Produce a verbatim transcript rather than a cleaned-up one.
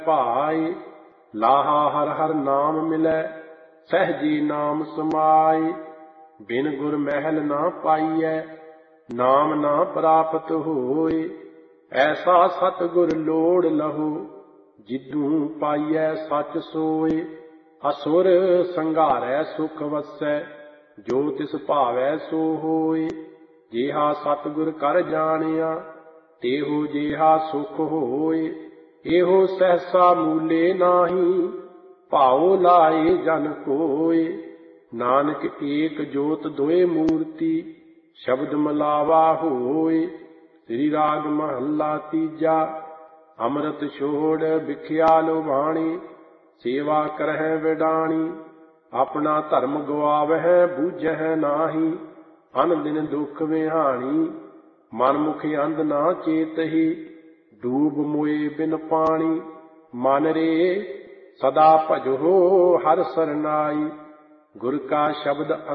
ਭਾਈ। ਲਾਹਾ ਹਰ ਹਰ ਨਾਮ ਮਿਲੈ ਸਹਿਜੀ ਨਾਮ ਸਮਾਈ। ਬਿਨ ਗੁਰ ਮਹਿਲ ਨਾ ਪਾਈਐ ਨਾਮ ਨਾ ਪ੍ਰਾਪਤ ਹੋਏ। ਐਸਾ ਸਤਿਗੁਰ ਲੋੜ ਲਹੋ ਜਿਦੂ ਪਾਈਐ ਸਚ ਸੋਏ। ਅਸੁਰ ਸੰਘਾਰੈ ਸੁਖ ਵਸੈ ਜੋ ਤਿਸ ਭਾਵੈ ਸੋ ਹੋਏ। ਜਿਹਾ ਸਤਿਗੁਰ ਕਰ ਜਾਣਿਆ ਤੇਹੋ ਜਿਹਾ ਸੁਖ ਹੋਏ। ਇਹੋ ਸਹਿਸਾ ਮੂਲੇ ਨਾਹੀ ਭਾਉ ਲਾਏ ਜਨ ਕੋਏ। ਨਾਨਕ ਏਕ ਜੋਤ ਦੋਏ ਮੂਰਤੀ ਸ਼ਬਦ ਮਲਾਵਾ ਹੋਏ। ਸ੍ਰੀ ਰਾਗ ਮਹੱਲਾ ਤੀਜਾ। ਅੰਮ੍ਰਿਤ ਛੋੜ ਵਿਖਿਆ ਲੋਭਾਣੀ ਸੇਵਾ ਕਰਹਿ ਵਿਡਾਣੀ। ਆਪਣਾ ਧਰਮ ਗਵਾਵਹਿ ਬੂਝਹਿ ਨਾਹੀ ਅਨ ਦਿਨ ਦੁਖ ਵਿਹਾਣੀ। ਮਨ ਮੁਖ ਅੰਧ ਨਾ ਚੇਤਹੀ ਡੂਬ ਮੋਏ ਬਿਨ ਪਾਣੀ। ਮਨ ਰੇ ਸਦਾ ਭਜੋ ਹਰਿ ਸਰਨਾਈ ਗੁਰ ਕਾ ਸ਼ਬਦ